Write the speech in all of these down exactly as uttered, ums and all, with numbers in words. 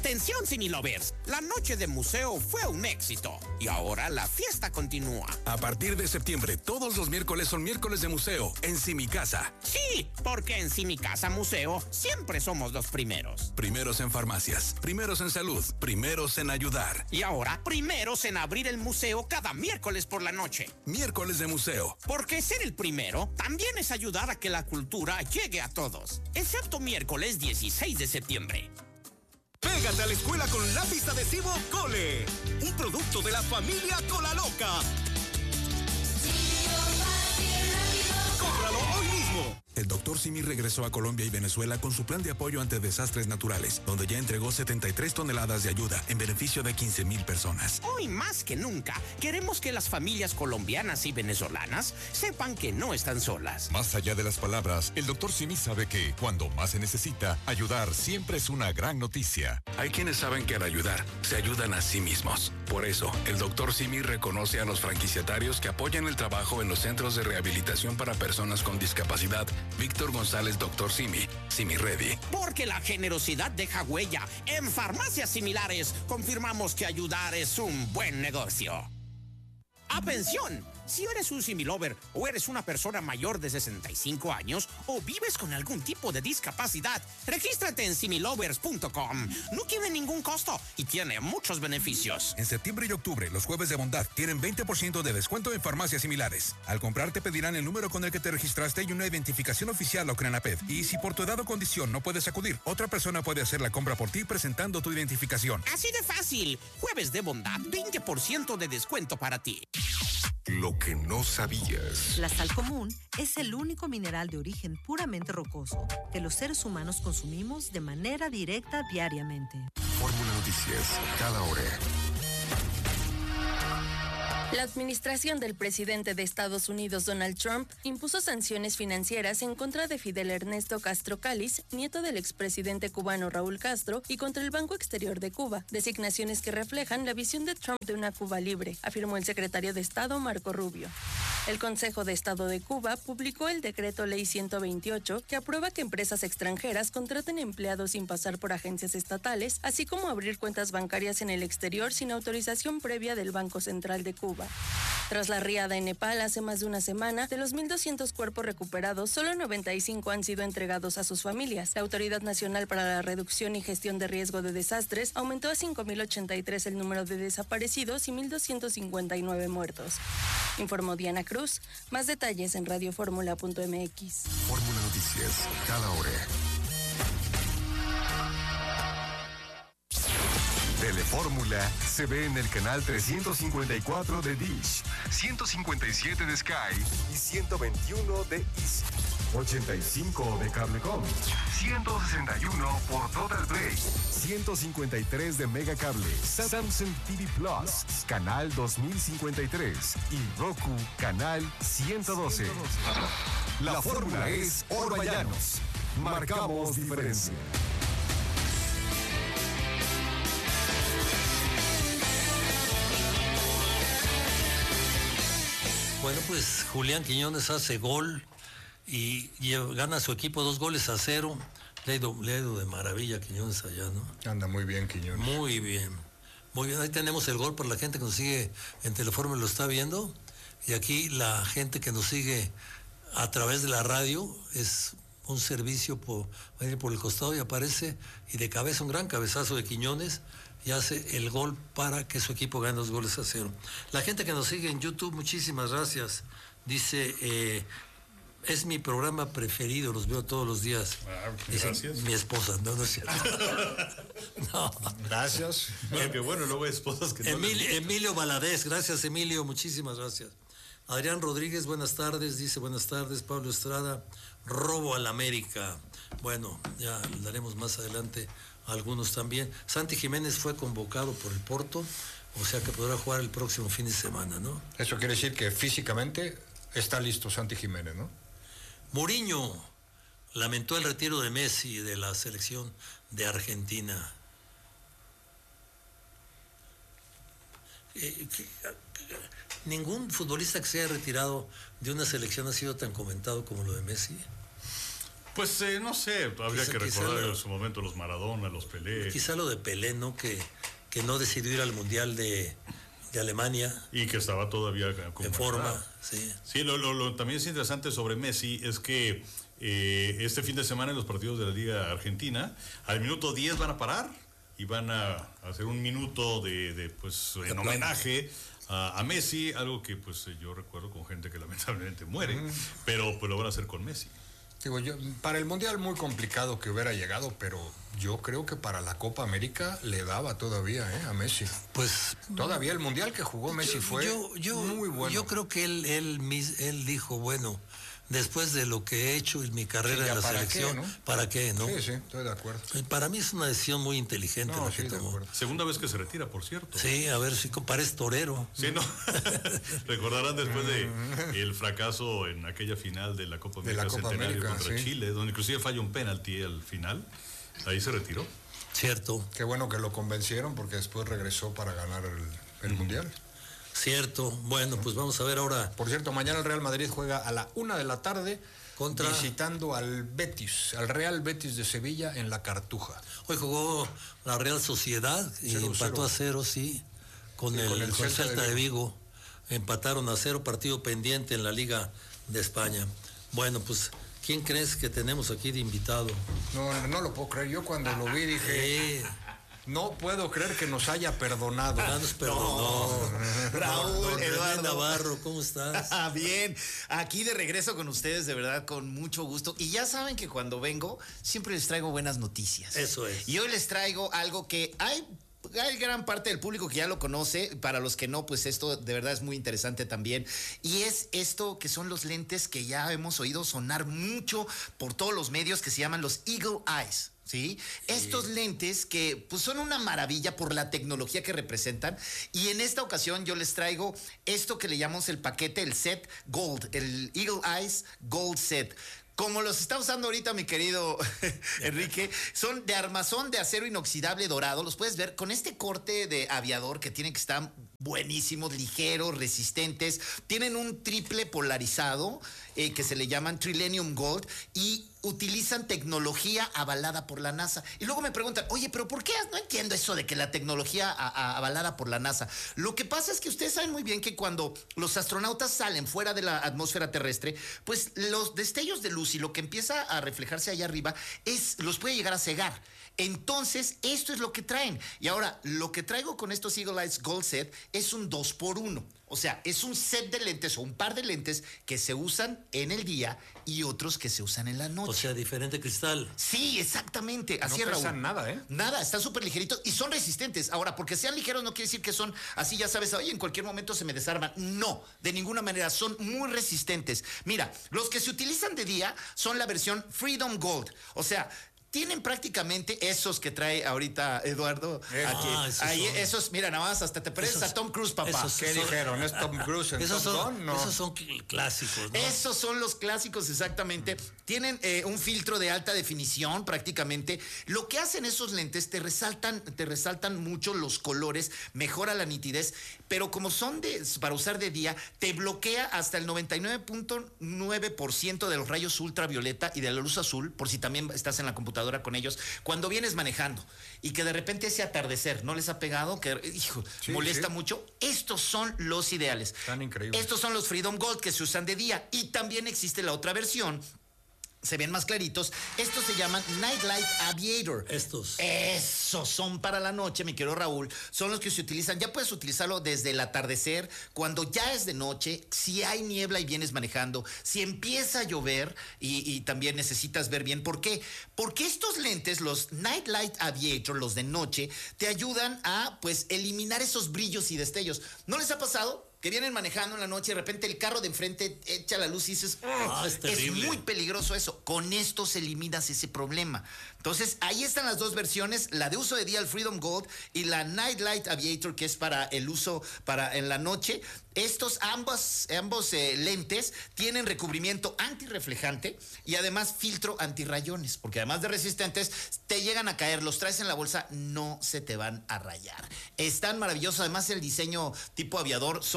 Atención, Cinelovers, la noche de museo fue un éxito y ahora la fiesta continúa. A partir de septiembre, todos los miércoles son miércoles de museo en Simicasa. Sí, porque en Simicasa Museo siempre somos los primeros. Primeros en farmacias, primeros en salud, primeros en ayudar. Y ahora, primeros en abrir el museo cada miércoles por la noche. Miércoles de museo. Porque ser el primero también es ayudar a que la cultura llegue a todos. Excepto miércoles dieciséis de septiembre. Pégate a la escuela con lápiz adhesivo Cole, un producto de la familia Cola Loca. ¡Cómpralo hoy mismo! El doctor Simi regresó a Colombia y Venezuela con su plan de apoyo ante desastres naturales, donde ya entregó setenta y tres toneladas de ayuda en beneficio de quince mil personas. Hoy más que nunca, queremos que las familias colombianas y venezolanas sepan que no están solas. Más allá de las palabras, el doctor Simi sabe que, cuando más se necesita, ayudar siempre es una gran noticia. Hay quienes saben que al ayudar, se ayudan a sí mismos. Por eso, el doctor Simi reconoce a los franquiciatarios que apoyan el trabajo en los centros de rehabilitación para personas con discapacidad. Víctor González, doctor Simi, Simi Ready. Porque la generosidad deja huella. En farmacias similares confirmamos que ayudar es un buen negocio. ¡Atención! Si eres un Similover o eres una persona mayor de sesenta y cinco años o vives con algún tipo de discapacidad, regístrate en similovers punto com. No tiene ningún costo y tiene muchos beneficios. En septiembre y octubre, los jueves de bondad tienen veinte por ciento de descuento en farmacias similares. Al comprar te pedirán el número con el que te registraste y una identificación oficial o CRENAPED. Y si por tu edad o condición no puedes acudir, otra persona puede hacer la compra por ti presentando tu identificación. Así de fácil. Jueves de bondad, veinte por ciento de descuento para ti. Lo que no sabías. La sal común es el único mineral de origen puramente rocoso que los seres humanos consumimos de manera directa diariamente. Fórmula Noticias, cada hora. La administración del presidente de Estados Unidos, Donald Trump, impuso sanciones financieras en contra de Fidel Ernesto Castro Cáliz, nieto del expresidente cubano Raúl Castro, y contra el Banco Exterior de Cuba, designaciones que reflejan la visión de Trump de una Cuba libre, afirmó el secretario de Estado Marco Rubio. El Consejo de Estado de Cuba publicó el decreto ley ciento veintiocho que aprueba que empresas extranjeras contraten empleados sin pasar por agencias estatales, así como abrir cuentas bancarias en el exterior sin autorización previa del Banco Central de Cuba. Tras la riada en Nepal hace más de una semana, de los mil doscientos cuerpos recuperados, solo noventa y cinco han sido entregados a sus familias. La Autoridad Nacional para la Reducción y Gestión de Riesgo de Desastres aumentó a cinco mil ochenta y tres el número de desaparecidos y mil doscientos cincuenta y nueve muertos. Informó Diana Cruz. Más detalles en radioformula punto m x. Fórmula Noticias, cada hora. Telefórmula se ve en el canal trescientos cincuenta y cuatro de Dish, ciento cincuenta y siete de Sky y ciento veintiuno de Easy, ochenta y cinco de Cablecom, ciento sesenta y uno por Total Play, ciento cincuenta y tres de Megacable, Samsung T V Plus, canal dos mil cincuenta y tres y Roku, canal ciento doce. La fórmula es Orbayanos. Marcamos diferencia. Bueno, pues Julián Quiñones hace gol y, y gana a su equipo dos goles a cero. Le ha ido, le ha ido de maravilla a Quiñones allá, ¿no? Anda muy bien Quiñones. Muy bien, muy bien. Ahí tenemos el gol para la gente que nos sigue en Teleforma, lo está viendo. Y aquí la gente que nos sigue a través de la radio es un servicio por, por el costado y aparece, y de cabeza un gran cabezazo de Quiñones, y hace el gol para que su equipo gane dos goles a cero. La gente que nos sigue en YouTube, muchísimas gracias. Dice, eh, es mi programa preferido, los veo todos los días. Ah, Dice, gracias. mi esposa, no, no es cierto. No. Gracias. Bueno, que bueno, luego hay esposas que no Emilio, les... Emilio Valadez, gracias Emilio, muchísimas gracias. Adrián Rodríguez, buenas tardes, dice buenas tardes. Pablo Estrada, robo al América. Bueno, ya le daremos más adelante a algunos también. Santi Jiménez fue convocado por el Porto, o sea que podrá jugar el próximo fin de semana, ¿no? Eso quiere decir que físicamente está listo Santi Jiménez, ¿no? Mourinho lamentó el retiro de Messi de la selección de Argentina. Eh, que, ningún futbolista que se haya retirado de una selección ha sido tan comentado como lo de Messi. Pues eh, no sé, habría Quizá- que quizá recordar lo- en su momento los Maradona, los Pelé. Quizá lo de Pelé, ¿no? Que, que no decidió ir al Mundial de, de Alemania. Y que estaba todavía en forma, sí. Sí, lo, lo, lo también es interesante sobre Messi es que eh, este fin de semana en los partidos de la Liga Argentina, al minuto diez van a parar y van a hacer un minuto de, de pues, en plan. homenaje a, a Messi, algo que pues yo recuerdo con gente que lamentablemente muere, mm. pero pues lo van a hacer con Messi. Digo, yo, para el Mundial muy complicado que hubiera llegado, pero yo creo que para la Copa América le daba todavía, ¿eh? A Messi. Pues todavía el Mundial que jugó Messi yo, fue yo, yo, muy bueno. Yo creo que él, él, mis- él dijo, bueno, después de lo que he hecho en mi carrera Sí, ya en la para selección, qué, ¿no? ¿para qué, no? Sí, sí, estoy de acuerdo. Para mí es una decisión muy inteligente No, la sí, que de tomó. acuerdo. Segunda vez que se retira, por cierto. Sí, a ver si parece torero. Sí, ¿no? Recordarán después de el fracaso en aquella final de la Copa De América la Copa Centenario América, contra sí. Chile, donde inclusive falla un penalti al final. Ahí se retiró. Cierto. Qué bueno que lo convencieron porque después regresó para ganar el, el uh-huh. Mundial. Cierto. Bueno, pues vamos a ver ahora. Por cierto, mañana el Real Madrid juega a la una de la tarde contra visitando al Betis, al Real Betis de Sevilla en la Cartuja. Hoy jugó la Real Sociedad y cero, empató cero. a cero, sí, con sí, el, con el con Celta, Celta de, Vigo. de Vigo. Empataron a cero, partido pendiente en la Liga de España. Bueno, pues, ¿quién crees que tenemos aquí de invitado? No, no lo puedo creer. Yo cuando lo vi dije... Eh. No puedo creer que nos haya perdonado. Ah, nos perdonó. No. Raúl, don Eduardo Navarro, ¿cómo estás? Bien, aquí de regreso con ustedes, de verdad, con mucho gusto. Y ya saben que cuando vengo, siempre les traigo buenas noticias. Eso es. Y hoy les traigo algo que hay... Hay gran parte del público que ya lo conoce, para los que no, pues esto de verdad es muy interesante también. Y es esto que son los lentes que ya hemos oído sonar mucho por todos los medios, que se llaman los Eagle Eyes. ¿Sí? Sí. Estos lentes que pues, son una maravilla por la tecnología que representan, y en esta ocasión yo les traigo esto que le llamamos el paquete, el set Gold, el Eagle Eyes Gold Set. Como los está usando ahorita mi querido Enrique, son de armazón de acero inoxidable dorado. Los puedes ver con este corte de aviador que tienen que estar buenísimos, ligeros, resistentes. Tienen un triple polarizado eh, que se le llaman Trilenium Gold y utilizan tecnología avalada por la NASA. Y luego me preguntan, oye, pero ¿por qué? No entiendo eso de que la tecnología a, a, avalada por la NASA. Lo que pasa es que ustedes saben muy bien que cuando los astronautas salen fuera de la atmósfera terrestre, pues los destellos de luz y lo que empieza a reflejarse allá arriba es, los puede llegar a cegar. Entonces, esto es lo que traen. Y ahora, lo que traigo con estos Eagle Eyes Gold Set es un dos por uno. O sea, es un set de lentes o un par de lentes que se usan en el día y otros que se usan en la noche. O sea, diferente cristal. Sí, exactamente. Así no es, Raúl. pesan nada, ¿eh? Nada, están súper ligeritos y son resistentes. Ahora, porque sean ligeros no quiere decir que son así, ya sabes, oye, en cualquier momento se me desarman. No, de ninguna manera, son muy resistentes. Mira, los que se utilizan de día son la versión Freedom Gold. O sea, tienen prácticamente esos que trae ahorita Eduardo. Aquí. Ah, esos Ahí, son. esos, mira, nada más hasta te pareces a Tom Cruise, papá. Esos ¿Qué son, dijeron? ¿Es Tom Cruise en esos Top son, Gun? No. Esos son clásicos, ¿no? Esos son los clásicos, exactamente. Tienen eh, un filtro de alta definición prácticamente. Lo que hacen esos lentes, te resaltan, te resaltan mucho los colores, mejora la nitidez, pero como son de, para usar de día, te bloquea hasta el noventa y nueve punto nueve por ciento de los rayos ultravioleta y de la luz azul, por si también estás en la computadora con ellos, cuando vienes manejando y que de repente ese atardecer no les ha pegado, que hijo, sí, molesta sí. mucho. Estos son los ideales. Están increíbles. Estos son los Freedom Gold que se usan de día, y también existe la otra versión. Se ven más claritos. Estos se llaman Nightlight Aviator. Estos. Esos son para la noche, mi querido Raúl. Son los que se utilizan. Ya puedes utilizarlo desde el atardecer, cuando ya es de noche, si hay niebla y vienes manejando, si empieza a llover y, y también necesitas ver bien. ¿Por qué? Porque estos lentes, los Nightlight Aviator, los de noche, te ayudan a, pues, eliminar esos brillos y destellos. ¿No les ha pasado que vienen manejando en la noche y de repente el carro de enfrente echa la luz y dices, ah, es, es muy peligroso eso? Con estos eliminas ese problema. Entonces, ahí están las dos versiones, la de uso de día, el Freedom Gold, y la Nightlight Aviator, que es para el uso para en la noche. Estos ambos, ambos eh, lentes tienen recubrimiento antirreflejante y además filtro antirrayones, porque además de resistentes, te llegan a caer, los traes en la bolsa, no se te van a rayar. Están maravillosos, además el diseño tipo aviador, son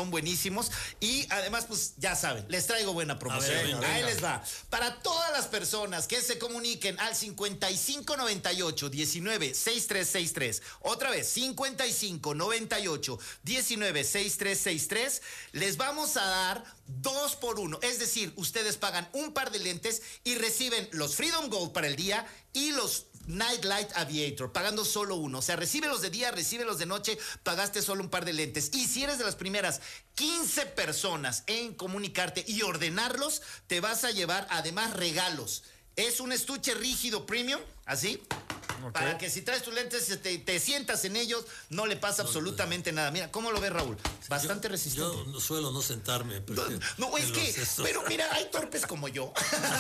son buenísimos. Y además, pues ya saben, les traigo buena promoción. A ver, venga, Ahí venga. les va. Para todas las personas que se comuniquen al cincuenta y cinco noventa y ocho diecinueve sesenta y tres sesenta y tres, otra vez, cincuenta y cinco noventa y ocho diecinueve sesenta y tres sesenta y tres, les vamos a dar dos por uno. Es decir, ustedes pagan un par de lentes y reciben los Freedom Gold para el día y los Nightlight Aviator, pagando solo uno. O sea, recibe los de día, recibe los de noche, pagaste solo un par de lentes. Y si eres de las primeras quince personas en comunicarte y ordenarlos, te vas a llevar además regalos. Es un estuche rígido premium, así. Okay. Para que si traes tus lentes, te, te sientas en ellos, no le pasa absolutamente nada. Mira, ¿cómo lo ves, Raúl? Bastante yo, resistente. Yo no suelo no sentarme. No, no es que, estos. pero mira, hay torpes como yo.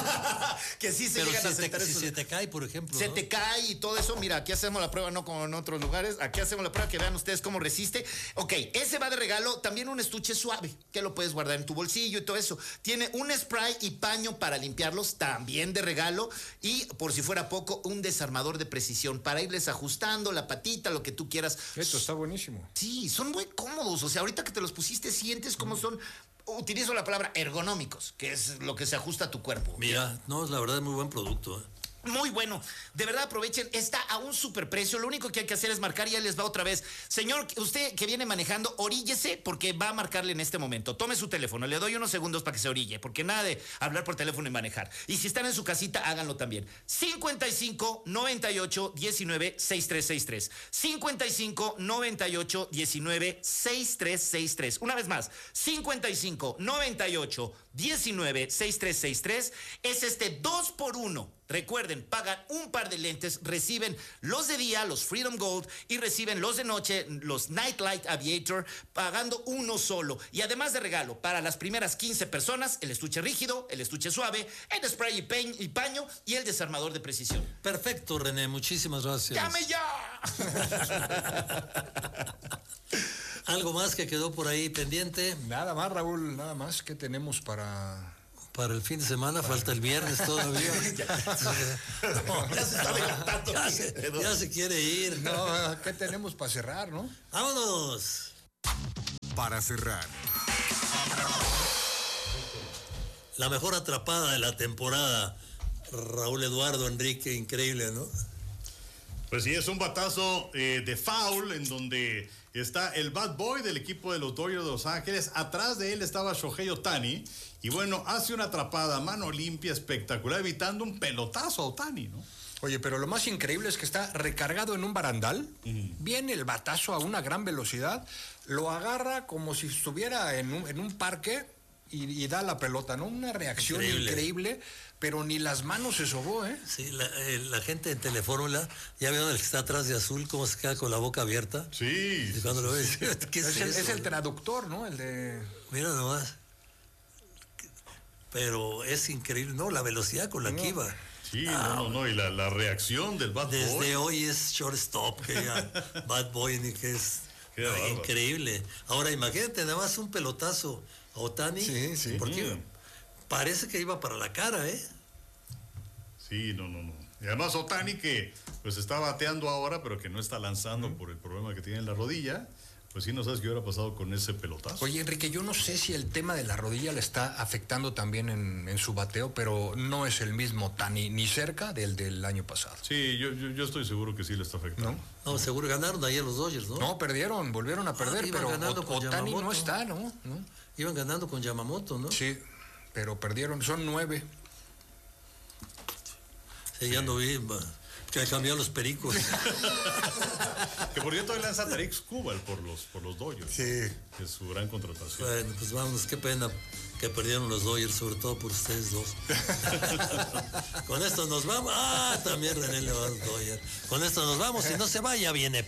que sí se pero llegan si a sentar. Te, si se te cae, por ejemplo. Se ¿no? te cae y todo eso. Mira, aquí hacemos la prueba, no como en otros lugares. Aquí hacemos la prueba, que vean ustedes cómo resiste. Ok, ese va de regalo. También un estuche suave, que lo puedes guardar en tu bolsillo y todo eso. Tiene un spray y paño para limpiarlos, también de regalo. Y, por si fuera poco, un desarmador de precisión para irles ajustando la patita, lo que tú quieras. Esto está buenísimo. Sí, son muy cómodos. O sea, ahorita que te los pusiste, sientes cómo son. Utilizo la palabra ergonómicos, que es lo que se ajusta a tu cuerpo. Mira, no, la verdad es muy buen producto. ¿eh? Muy bueno, de verdad aprovechen, está a un superprecio, lo único que hay que hacer es marcar y ya les va otra vez. Señor, usted que viene manejando, oríllese porque va a marcarle en este momento. Tome su teléfono, le doy unos segundos para que se orille, porque nada de hablar por teléfono y manejar. Y si están en su casita, háganlo también. cincuenta y cinco noventa y ocho diecinueve sesenta y tres sesenta y tres. cincuenta y cinco noventa y ocho diecinueve sesenta y tres sesenta y tres. Una vez más, cincuenta y cinco noventa y ocho diecinueve sesenta y tres sesenta y tres. Es este dos por uno. Recuerden, pagan un par de lentes, reciben los de día, los Freedom Gold, y reciben los de noche, los Nightlight Aviator, pagando uno solo. Y además de regalo, para las primeras quince personas, el estuche rígido, el estuche suave, el spray y, peñ, y paño y el desarmador de precisión. Perfecto, René, muchísimas gracias. ¡Llame ya! ¿Algo más que quedó por ahí pendiente? Nada más, Raúl, nada más. ¿Qué tenemos para...? Para el fin de semana, para... falta el viernes todavía. ya, no, ya se está adelantando. Ya se, ya se quiere ir. No, ¿qué tenemos para cerrar, no? ¡Vámonos! Para cerrar. La mejor atrapada de la temporada, Raúl Eduardo Enrique, increíble, ¿no? Pues sí, es un batazo eh, de foul en donde está el bad boy del equipo de los Dodgers de Los Ángeles. Atrás de él estaba Shohei Ohtani. Y bueno, hace una atrapada a mano limpia espectacular, evitando un pelotazo a Ohtani, ¿no? Oye, pero lo más increíble es que está recargado en un barandal. Uh-huh. Viene el batazo a una gran velocidad. Lo agarra como si estuviera en un, en un parque y, y da la pelota, ¿no? Una reacción increíble. increíble. Pero ni las manos se sobó, ¿eh? Sí, la, eh, la gente en Telefórmula, ya vieron el que está atrás de azul, cómo se queda con la boca abierta. Sí. Y cuando lo ves, ¿qué es, es, eso? El, es el traductor, ¿no? El de... Mira nomás. Pero es increíble, ¿no? La velocidad con la no. que iba. Sí, ah, no, no, no, y la, la reacción del Bad desde Boy. Desde hoy es shortstop, que ya Bad Boy, que es ah, increíble. Ahora, imagínate, nada más un pelotazo a Ohtani. Sí, sí. Porque mm. parece que iba para la cara, ¿eh? Sí, no, no, no. Y además Ohtani que pues está bateando ahora, pero que no está lanzando uh-huh. por el problema que tiene en la rodilla. Pues sí, no sabes qué hubiera pasado con ese pelotazo. Oye, Enrique, yo no sé si el tema de la rodilla le está afectando también en, en su bateo, pero no es el mismo Ohtani, ni cerca del del año pasado. Sí, yo, yo, yo estoy seguro que sí le está afectando. No, no seguro ganaron ayer los Dodgers, ¿no? No, perdieron, volvieron a perder, ah, pero Ohtani no está, ¿no? ¿no? Iban ganando con Yamamoto, ¿no? Sí, pero perdieron, son nueve. Sí, ya no vi, que cambiaron los pericos. Que por cierto lanza Tarik Skubal por los, por los Dodgers. Sí. Que es su gran contratación. Bueno, pues vámonos, qué pena que perdieron los Dodgers, sobre todo por ustedes dos. Con esto nos vamos. Ah, también René le va a los Dodgers. Con esto nos vamos, si no se vaya, viene